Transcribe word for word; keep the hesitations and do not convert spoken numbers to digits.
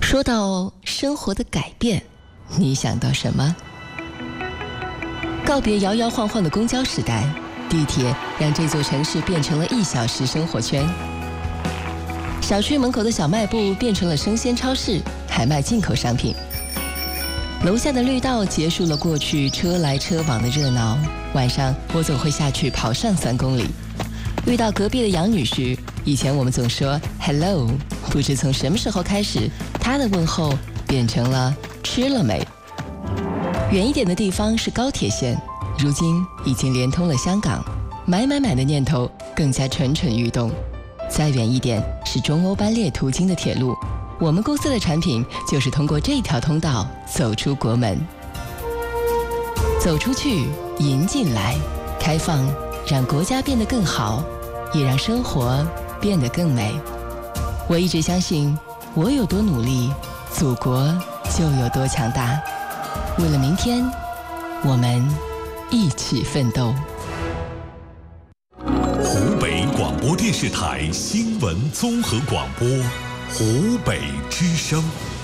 说到生活的改变，你想到什么？告别摇摇晃晃的公交时代，地铁让这座城市变成了一小时生活圈。小区门口的小卖部变成了生鲜超市，还卖进口商品。楼下的绿道结束了过去车来车往的热闹，晚上我总会下去跑上三公里。遇到隔壁的杨女士，以前我们总说 hello， 不知从什么时候开始，她的问候变成了吃了没。远一点的地方是高铁线，如今已经连通了香港，买买买的念头更加蠢蠢欲动。再远一点是中欧班列途经的铁路，我们公司的产品就是通过这条通道走出国门。走出去，迎进来，开放让国家变得更好，也让生活变得更美。我一直相信，我有多努力，祖国就有多强大。为了明天，我们一起奋斗。 湖北广播电视台新闻综合广播，湖北之声。